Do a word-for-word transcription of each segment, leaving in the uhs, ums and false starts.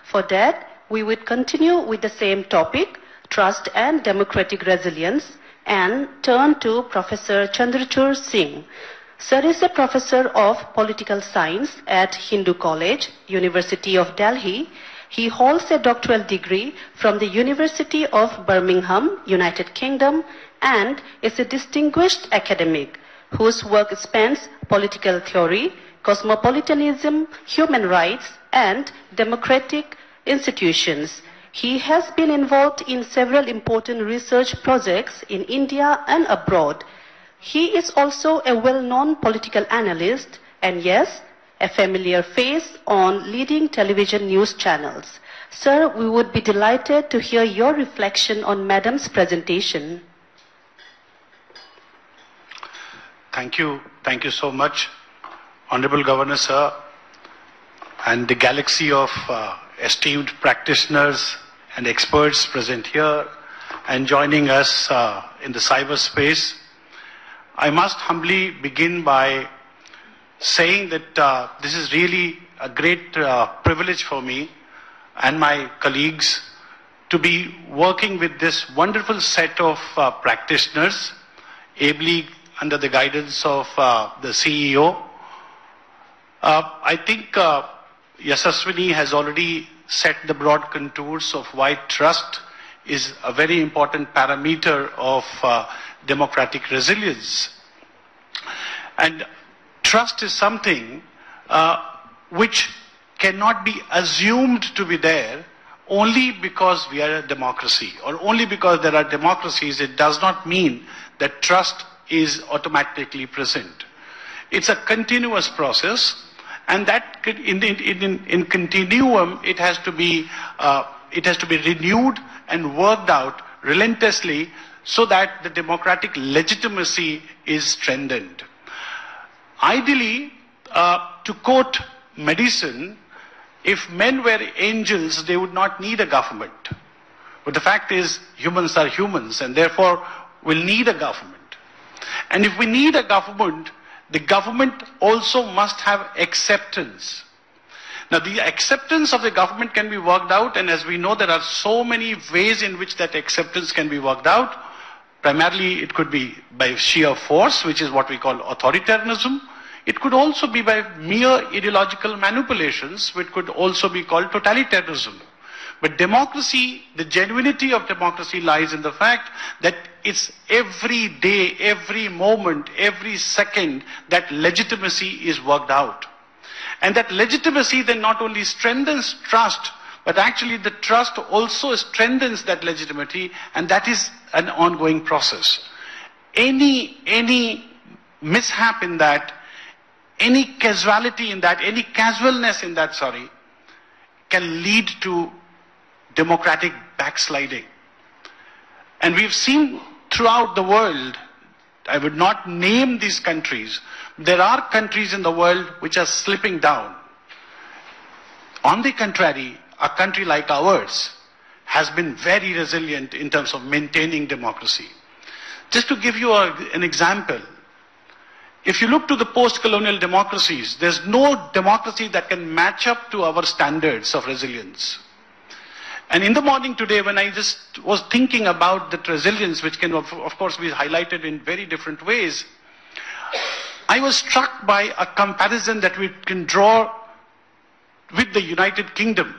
For that, we would continue with the same topic, trust and democratic resilience, and turn to Professor Chandrachud Singh. Sir is a professor of political science at Hindu College, University of Delhi. He holds a doctoral degree from the University of Birmingham, United Kingdom, and is a distinguished academic whose work spans political theory, cosmopolitanism, human rights, and democratic institutions. He has been involved in several important research projects in India and abroad. He is also a well-known political analyst and, yes, a familiar face on leading television news channels. Sir, we would be delighted to hear your reflection on Madam's presentation. Thank you. Thank you so much, Honorable Governor, sir, and the galaxy of uh, esteemed practitioners and experts present here and joining us uh, in the cyberspace. I must humbly begin by saying that uh, this is really a great uh, privilege for me and my colleagues to be working with this wonderful set of uh, practitioners, ably under the guidance of uh, the C E O. Uh, I think uh, Yashaswini has already set the broad contours of why trust is a very important parameter of uh, democratic resilience. And trust is something uh, which cannot be assumed to be there only because we are a democracy, or only because there are democracies. It does not mean that trust is automatically present. It's a continuous process, and that in, in, in, in continuum, it has to be uh, it has to be renewed and worked out relentlessly so that the democratic legitimacy is strengthened. Ideally, uh, to quote medicine, if men were angels, they would not need a government. But the fact is, humans are humans, and therefore will need a government. And if we need a government, the government also must have acceptance. Now, the acceptance of the government can be worked out, and as we know, there are so many ways in which that acceptance can be worked out. Primarily, it could be by sheer force, which is what we call authoritarianism. It could also be by mere ideological manipulations, which could also be called totalitarianism. But democracy, the genuinity of democracy lies in the fact that it's every day, every moment, every second that legitimacy is worked out. And that legitimacy then not only strengthens trust, but actually the trust also strengthens that legitimacy, and that is an ongoing process. Any, any mishap in that, any casualty in that, any casualness in that, sorry, can lead to democratic backsliding. And we've seen throughout the world, I would not name these countries, there are countries in the world which are slipping down. On the contrary, a country like ours has been very resilient in terms of maintaining democracy. Just to give you a, an example, if you look to the post-colonial democracies, there's no democracy that can match up to our standards of resilience. And in the morning today, when I just was thinking about that resilience, which can of, of course be highlighted in very different ways, I was struck by a comparison that we can draw with the United Kingdom.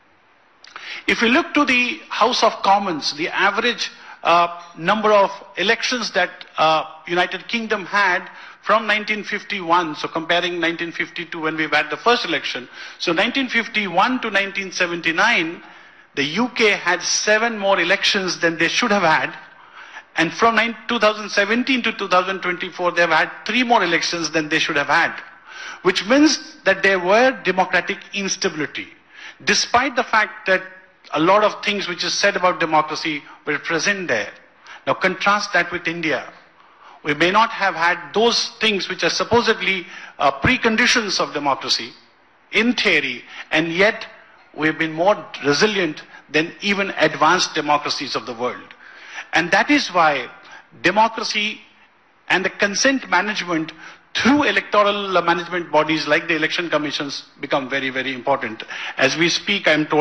If we look to the House of Commons, the average uh, number of elections that uh, United Kingdom had from nineteen fifty-one, so comparing nineteen fifty-two when we had the first election, so nineteen fifty-one to nineteen seventy-nine, the U K had seven more elections than they should have had, and from two thousand seventeen to two thousand twenty-four, they've had three more elections than they should have had, which means that there were democratic instability, despite the fact that a lot of things which is said about democracy were present there. Now contrast that with India. We may not have had those things which are supposedly uh, preconditions of democracy in theory, and yet we've been more resilient than even advanced democracies of the world. And that is why democracy and the consent management through electoral management bodies like the election commissions become very, very important. As we speak, I am told